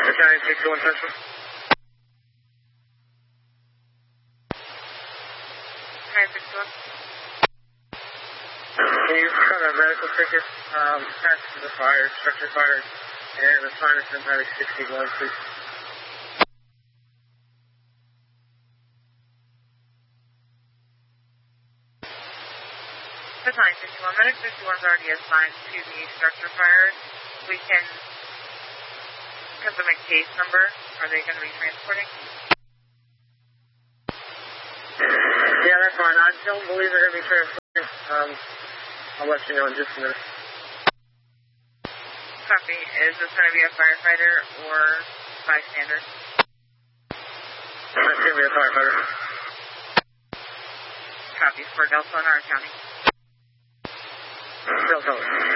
Battalion 61 Central. Battalion 61. Can you cover a medical ticket, attached to the fire, structure fire, and the sign is Highway 61, please? Battalion 61. Medic 61 is already assigned to the structure fire. We can confirm a case number. Are they going to be transporting? Yeah, that's fine. I don't believe they're going to be transporting. I'll let you know in just a minute. Copy. Is this going to be a firefighter or bystander? It's going to be a firefighter. Copy for Deltona or County. Deltona.